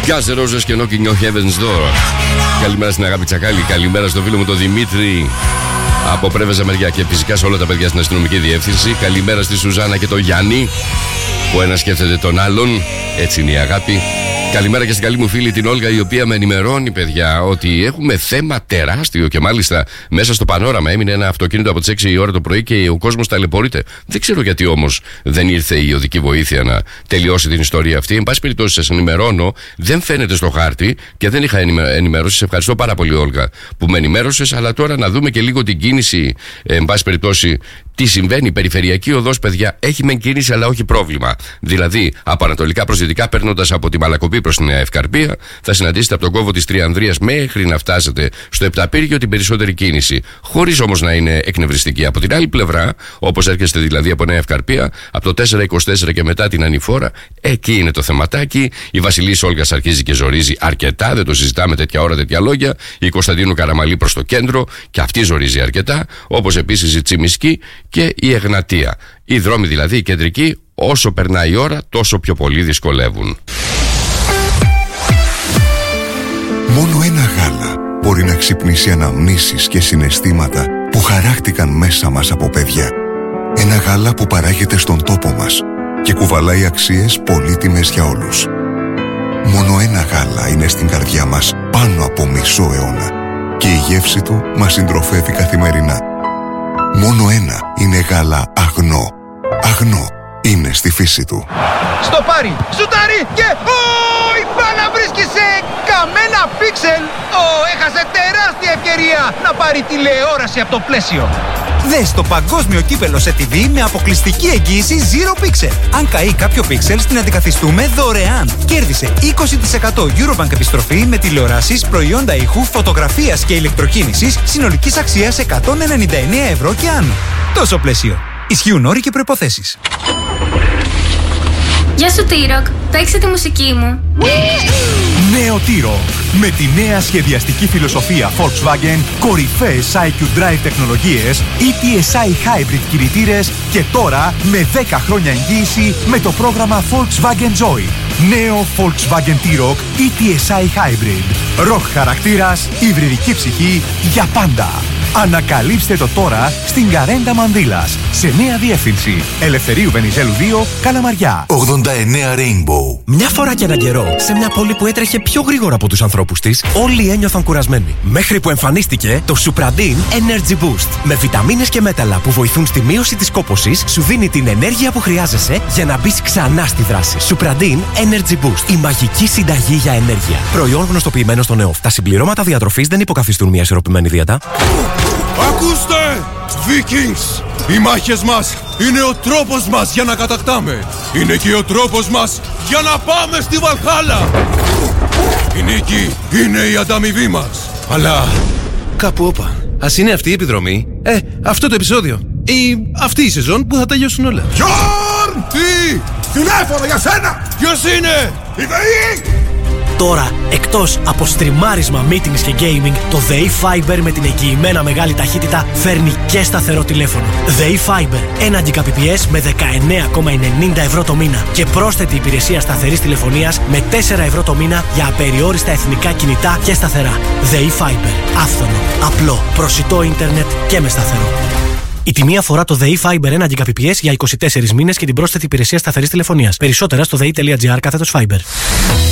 Guns N' Roses και Knocking on Heaven's Door. Καλημέρα στην Αγάπη Τσακάλη, καλημέρα στο φίλο μου τον Δημήτρη από Πρέβεζα μεριά και φυσικά σε όλα τα παιδιά στην αστυνομική διεύθυνση. Καλημέρα στη Σουζάνα και τον Γιάννη, που ένας σκέφτεται τον άλλον. Έτσι είναι η αγάπη. Καλημέρα και στην καλή μου φίλη την Όλγα, η οποία με ενημερώνει, παιδιά, ότι έχουμε θέμα τεράστιο και μάλιστα μέσα στο πανόραμα. Έμεινε ένα αυτοκίνητο από τις 6 η ώρα το πρωί και ο κόσμος ταλαιπωρείται. Δεν ξέρω γιατί όμως δεν ήρθε η οδική βοήθεια να τελειώσει την ιστορία αυτή. Εν πάση περιπτώσει, σας ενημερώνω, δεν φαίνεται στο χάρτη και δεν είχα ενημερώσει. Σε ευχαριστώ πάρα πολύ, Όλγα, που με ενημέρωσες. Αλλά τώρα να δούμε και λίγο την κίνηση, εν πάση περιπτώσει. Τι συμβαίνει, η περιφερειακή οδός, παιδιά, έχει μεν κίνηση αλλά όχι πρόβλημα. Δηλαδή, από ανατολικά προς δυτικά, παίρνοντας από τη Μαλακοπή προς την Νέα Ευκαρπία, θα συναντήσετε από τον κόβο της Τριανδρίας μέχρι να φτάσετε στο Επταπύργιο την περισσότερη κίνηση. Χωρίς όμως να είναι εκνευριστική. Από την άλλη πλευρά, όπως έρχεστε δηλαδή από Νέα Ευκαρπία, από το 424 και μετά την Ανηφόρα, εκεί είναι το θεματάκι. Η Βασιλής Όλγας αρχίζει και ζορίζει αρκετά, δεν το συζητάμε τέτοια ώρα, τέτοια λόγια. Η Κωνσταντίνου Καραμαλή προς το κέντρο, και αυτή ζορίζει αρκετά. Όπως επίσης η Τσιμισκή και η Εγνατία. Οι δρόμοι δηλαδή, οι κεντρικοί, όσο περνάει η ώρα, τόσο πιο πολύ δυσκολεύουν. Μόνο ένα γάλα μπορεί να ξυπνήσει αναμνήσεις και συναισθήματα που χαράχτηκαν μέσα μας από παιδιά. Ένα γάλα που παράγεται στον τόπο μας και κουβαλάει αξίες πολύτιμες για όλους. Μόνο ένα γάλα είναι στην καρδιά μας πάνω από μισό αιώνα και η γεύση του μας συντροφεύει καθημερινά. Μόνο ένα είναι γάλα Αγνό. Αγνό είναι στη φύση του. Στο πάρει, σουτάρει και... η μπάλα βρίσκει σε καμένα πίξελ. Έχασε τεράστια ευκαιρία να πάρει τηλεόραση από το πλαίσιο. Δες το παγκόσμιο κύπελο σε TV με αποκλειστική εγγύηση Zero Pixel. Αν καεί κάποιο πίξελ, την αντικαθιστούμε δωρεάν. Κέρδισε 20% Eurobank επιστροφή με τηλεοράσεις, προϊόντα ήχου, φωτογραφίας και ηλεκτροκίνησης συνολικής αξίας 199 ευρώ και άνω. Τόσο πλαίσιο. Ισχύουν όροι και προϋποθέσεις. Γεια σου T-Rock, παίξε τη μουσική μου. Νέο T-Rock. Με τη νέα σχεδιαστική φιλοσοφία Volkswagen, κορυφαίες IQ Drive τεχνολογίες, ETSI Hybrid κινητήρες και τώρα με 10 χρόνια εγγύηση με το πρόγραμμα Volkswagen Joy. Νέο Volkswagen T-Rock ETSI Hybrid. Rock χαρακτήρας, υβριδική ψυχή για πάντα. Ανακαλύψτε το τώρα στην Καρέντα Μανδύλας, σε νέα διεύθυνση Ελευθερίου Βενιζέλου 2, Καλαμαριά. 89 Rainbow. Μια φορά και έναν καιρό, σε μια πόλη που έτρεχε πιο γρήγορα από τους ανθρώπους της, όλοι ένιωθαν κουρασμένοι. Μέχρι που εμφανίστηκε το Supradin Energy Boost. Με βιταμίνες και μέταλλα που βοηθούν στη μείωση της κόπωσης, σου δίνει την ενέργεια που χρειάζεσαι για να μπεις ξανά στη δράση. Supradin Energy Boost. Η μαγική συνταγή για ενέργεια. Προϊόν γνωστοποιημένο στον ΕΟΦ. Τα συμπληρώματα διατροφής δεν υποκαθιστούν μια ισορροπημένη δίαιτα. Ακούστε! Vikings! Οι μάχες μας είναι ο τρόπος μας για να κατακτάμε. Είναι και ο τρόπος μας για να πάμε στη Βαλχάλα. Η νίκη είναι η ανταμοιβή μας. Αλλά κάπου όπα. Ας είναι αυτή η επιδρομή, αυτό το επεισόδιο ή αυτή η σεζόν που θα τελειώσουν όλα. Γιόρν! Τι! Τηλέφωνο για σένα! Ποιος είναι? Η ΔΕΗ! Τώρα, εκτός από στριμάρισμα, meetings και gaming, το ΔΕΗ Fiber με την εγγυημένα μεγάλη ταχύτητα φέρνει και σταθερό τηλέφωνο. ΔΕΗ Fiber, 1 Gbps με 19,90 ευρώ το μήνα και πρόσθετη υπηρεσία σταθερής τηλεφωνίας με 4 ευρώ το μήνα για απεριόριστα εθνικά κινητά και σταθερά. ΔΕΗ Fiber, άφθονο, απλό, προσιτό ίντερνετ και με σταθερό. Η τιμή αφορά το ΔΕΗ Fiber 1 Gbps για 24 μήνες και την πρόσθετη υπηρεσία σταθερής τηλεφωνίας. Περισσότερα στο dei.gr/Fiber.